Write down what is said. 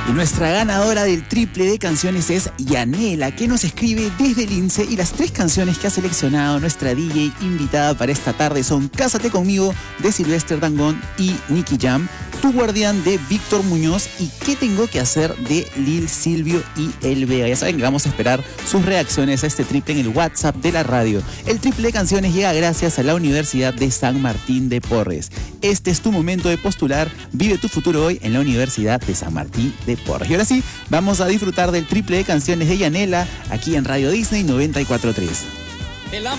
Y nuestra ganadora del triple de canciones es Yanela, que nos escribe desde el INSE, y las 3 canciones que ha seleccionado nuestra DJ invitada para esta tarde son Cásate Conmigo de Sylvester Dangond y Nicky Jam, Tu Guardián de Víctor Muñoz y ¿Qué tengo que hacer? De Lil Silvio y El Vega. Ya saben que vamos a esperar sus reacciones a este triple en el WhatsApp de la radio. El triple de canciones llega gracias a la Universidad de San Martín de Porres. Este es tu momento de postular. Vive tu futuro hoy en la Universidad de San Martín de Porres. Y ahora sí, vamos a disfrutar del triple de canciones de Yanela aquí en Radio Disney 94.3.